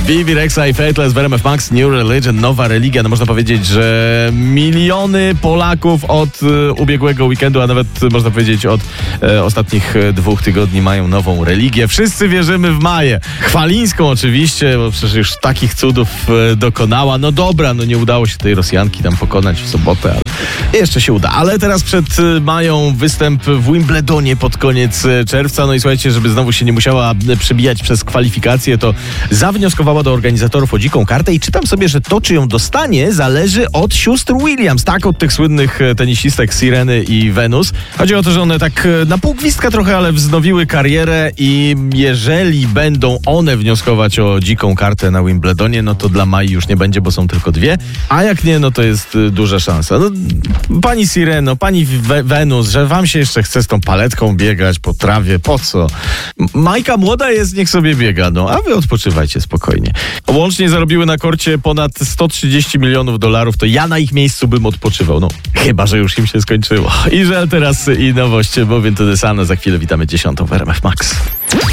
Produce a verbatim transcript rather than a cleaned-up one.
Vivi Rexa i Faithless w R M F Max. New Religion, nowa religia. No można powiedzieć, że miliony Polaków od e, ubiegłego weekendu, a nawet można powiedzieć od e, ostatnich e, dwóch tygodni mają nową religię. Wszyscy wierzymy w Maję. Chwalińską oczywiście, bo przecież już takich cudów e, dokonała. No dobra, no nie udało się tej Rosjanki tam pokonać w sobotę, ale jeszcze się uda. Ale teraz przed Mają występ w Wimbledonie pod koniec czerwca. No i słuchajcie, żeby znowu się nie musiała przebijać przez kwalifikacje, to zawnioskowała do organizatorów o dziką kartę i czytam sobie, że to, czy ją dostanie, zależy od sióstr Williams. Tak, od tych słynnych tenisistek Sireny i Venus. Chodzi o to, że one tak na pół gwizdka trochę, ale wznowiły karierę i jeżeli będą one wnioskować o dziką kartę na Wimbledonie, no to dla Mai już nie będzie, bo są tylko dwie. A jak nie, no to jest duża szansa. No, pani Sireno, pani We- Venus, że wam się jeszcze chce z tą paletką biegać po trawie, po co? Majka młoda jest, niech sobie biega, no, a wy odpoczywajcie spokojnie. Łącznie zarobiły na korcie ponad sto trzydzieści milionów dolarów, to ja na ich miejscu bym odpoczywał, no, chyba że już im się skończyło. I że teraz i nowość, bo Into the Sun, za chwilę witamy dziesiątą w R M F Max.